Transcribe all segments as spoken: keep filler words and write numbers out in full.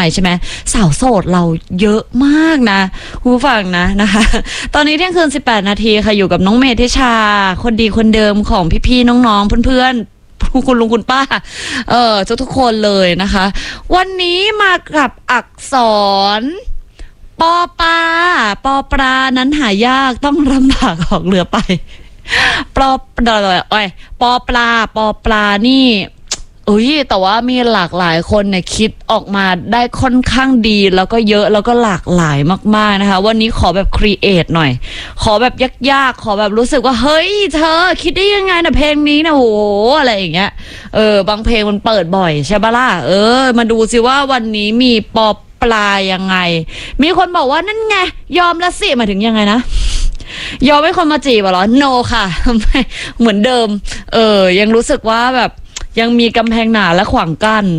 ใช่ไหมสาวโสดเราเยอะมากนะผู้ฟังนะนะคะตอนนี้เที่ยงคืนสิบแปดนาทีค่ะอยู่กับน้องเมธิชาคนดีคนเดิมของพี่ๆน้องๆเพื่อนๆคุณลุงคุณป้าเออทุกๆคนเลยนะคะวันนี้มากับอักษรปอปลาปอปลานั้นหายากต้องลำบากออกเรือไปปอปลาเอ้ยปอปลาปอปลานี่เอ้ยแต่ว่ามีหลากหลายคนเนี่ยคิดออกมาได้ค่อนข้างดีแล้วก็เยอะแล้วก็หลากหลายมากๆนะคะวันนี้ขอแบบครีเอทหน่อยขอแบบยากๆขอแบบรู้สึกว่าเฮ้ยเธอคิดได้ยังไงนะเพลงนี้นะโหอะไรอย่างเงี้ยเออบางเพลงมันเปิดบ่อยใช่ปะล่ะเออมาดูสิว่าวันนี้มีปอปลายังไงมีคนบอกว่านั่นไงยอมละสิหมายถึงยังไงนะยอมให้คนมาจีบเหรอ no ค่ะไม่เหมือนเดิมเออยังรู้สึกว่าแบบยังมีกำแพงหนาและขวางกั้น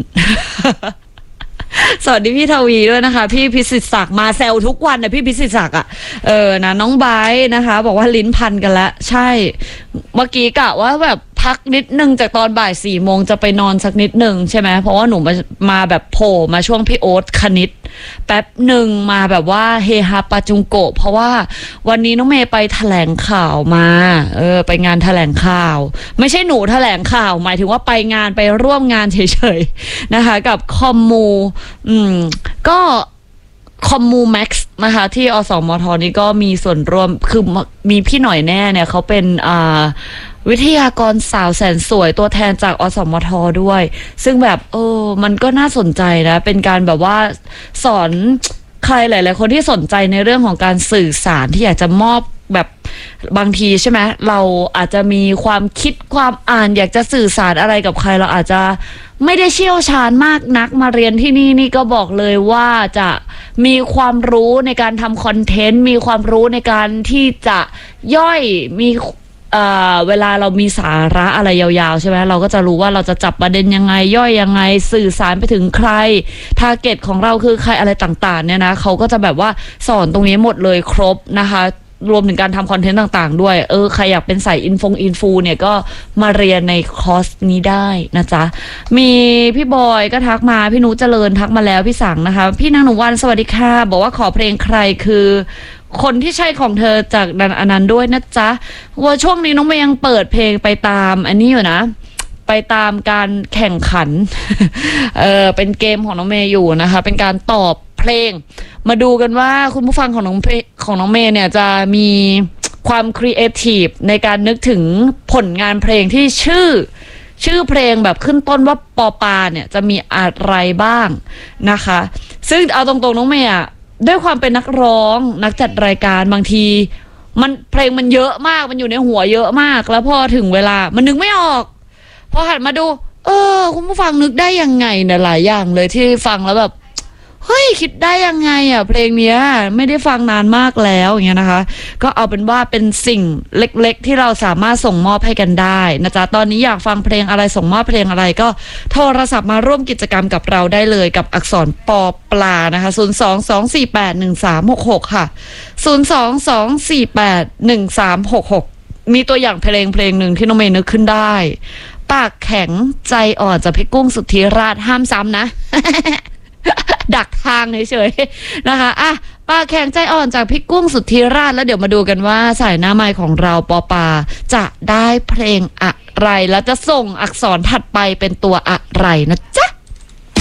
สวัสดีพี่ทวีด้วยนะคะพี่พิสิทธิ์ศักดิ์มาแซวทุกวันนะพี่พิสิทธิ์ศักดิ์อ่ะเออนะน้องไบร์ทนะคะบอกว่าลิ้นพันกันแล้วใช่เมื่อกี้กะว่าแบบพักนิดนึงจากตอนบ่ายสี่โมงจะไปนอนสักนิดนึงใช่ไหมเพราะว่าหนูมามาแบบโผล่มาช่วงพี่โอ๊ตคณิตแป๊บหนึ่งมาแบบว่าเฮฮาปาจุงโกะเพราะว่าวันนี้น้องเมย์ไปแถลงข่าวมาเออไปงานแถลงข่าวไม่ใช่หนูแถลงข่าวหมายถึงว่าไปงานไปร่วมงานเฉยๆนะคะกับคอมมูอืมก็คอมมูแม็กซ์นะคะที่อสมทนี่ก็มีส่วนร่วมคือมีพี่หน่อยแน่เนี่ยเขาเป็นอ่าวิทยากรสาวแสนสวยตัวแทนจากอสมทด้วยซึ่งแบบเออมันก็น่าสนใจนะเป็นการแบบว่าสอนใครหลายๆคนที่สนใจในเรื่องของการสื่อสารที่อยากจะมอบแบบบางทีใช่ไหมเราอาจจะมีความคิดความอ่านอยากจะสื่อสารอะไรกับใครเราอาจจะไม่ได้เชี่ยวชาญมากนักมาเรียนที่นี่นี่ก็บอกเลยว่าจะมีความรู้ในการทำคอนเทนต์มีความรู้ในการที่จะย่อยมีเอ่อเวลาเรามีสาระอะไรยาวๆใช่ไหมเราก็จะรู้ว่าเราจะจับประเด็นยังไงย่อยยังไงสื่อสารไปถึงใครทาร์เก็ตของเราคือใครอะไรต่างๆเนี่ยนะเขาก็จะแบบว่าสอนตรงนี้หมดเลยครบนะคะรวมถึงการทำคอนเทนต์ต่างๆด้วยเออใครอยากเป็นสายอินฟงอินฟูเนี่ยก็มาเรียนในคอร์สนี้ได้นะจ๊ะมีพี่บอยก็ทักมาพี่นุเจริญทักมาแล้วพี่สังนะคะพี่นางหนูวันสวัสดีค่ะบอกว่าขอเพลงใครคือคนที่ใช่ของเธอจากดันอนันต์ด้วยนะจ๊ะว่าช่วงนี้น้องเมย์ยังเปิดเพลงไปตามอันนี้อยู่นะไปตามการแข่งขัน เออเป็นเกมของน้องเมย์อยู่นะคะเป็นการตอบเพลงมาดูกันว่าคุณผู้ฟังของน้องของน้องเมย์เนี่ยจะมีความครีเอทีฟในการนึกถึงผลงานเพลงที่ชื่อชื่อเพลงแบบขึ้นต้นว่าปอปาเนี่ยจะมีอะไรบ้างนะคะซึ่งเอาตรงๆน้องเมย์อะด้วยความเป็นนักร้องนักจัดรายการบางทีมันเพลงมันเยอะมากมันอยู่ในหัวเยอะมากแล้วพอถึงเวลามันนึกไม่ออกพอหันมาดูเออคุณผู้ฟังนึกได้ยังไงเนี่ยหลายอย่างเลยที่ฟังแล้วแบบเฮ้ยคิดได้ยังไงอ่ะเพลงเนี้ยไม่ได้ฟังนานมากแล้วอย่างเงี้ยนะคะก็เอาเป็นว่าเป็นสิ่งเล็กๆที่เราสามารถส่งมอบให้กันได้นะจ๊ะตอนนี้อยากฟังเพลงอะไรส่งมอบเพลงอะไรก็โทรศัพท์มาร่วมกิจกรรมกับเราได้เลยกับอักษรปอปลานะคะศูนย์ สอง สอง สี่ แปด หนึ่ง สาม หก หกค่ะศูนย์ สอง สอง สี่ แปด หนึ่ง สาม หก หกมีตัวอย่างเพลงเพลงหนึ่งที่น้องเมย์นึกขึ้นได้ปากแข็งใจอ่อนจากพี่กุ้งสุทธิราชห้ามซ้ำนะ ดักทางเฉยๆนะคะอ่ะปากแข็งใจอ่อนจากพี่กุ้งสุทธิราชแล้วเดี๋ยวมาดูกันว่าสายหน้าไมค์ของเราปอปาจะได้เพลงอะไรแล้วจะส่งอักษรถัดไปเป็นตัวอะไรนะจ๊ะ